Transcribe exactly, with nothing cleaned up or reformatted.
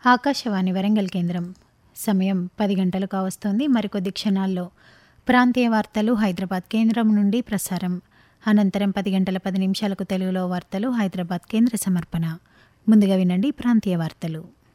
ఆకాశవాణి వరంగల్ కేంద్రం. సమయం పది గంటలు కావస్తోంది. మరికొద్ది క్షణాల్లో ప్రాంతీయ వార్తలు హైదరాబాద్ కేంద్రం నుండి ప్రసారం. అనంతరం పది గంటల పది నిమిషాలకు తెలుగులో వార్తలు హైదరాబాద్ కేంద్ర సమర్పణ. ముందుగా వినండి ప్రాంతీయ వార్తలు.